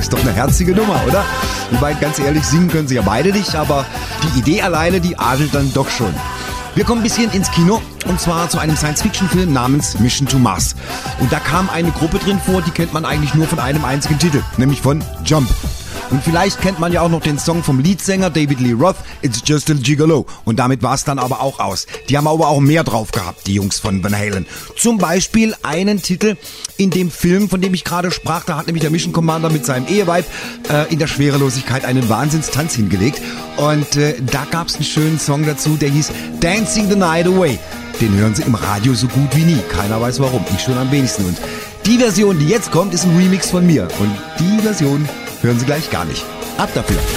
ist doch eine herzige Nummer, oder? Wobei, ganz ehrlich, singen können sie ja beide nicht, aber die Idee alleine, die adelt dann doch schon. Wir kommen ein bisschen ins Kino, und zwar zu einem Science-Fiction-Film namens Mission to Mars. Und da kam eine Gruppe drin vor, die kennt man eigentlich nur von einem einzigen Titel, nämlich von Jump. Und vielleicht kennt man ja auch noch den Song vom Leadsänger David Lee Roth, It's Just a Gigolo. Und damit war es dann aber auch aus. Die haben aber auch mehr drauf gehabt, die Jungs von Van Halen. Zum Beispiel einen Titel in dem Film, von dem ich gerade sprach. Da hat nämlich der Mission Commander mit seinem Eheweib in der Schwerelosigkeit einen Wahnsinnstanz hingelegt. Und da gab es einen schönen Song dazu, der hieß Dancing the Night Away. Den hören sie im Radio so gut wie nie. Keiner weiß warum, ich schon am wenigsten. Und die Version, die jetzt kommt, ist ein Remix von mir. Und die Version hören Sie gleich gar nicht. Ab dafür.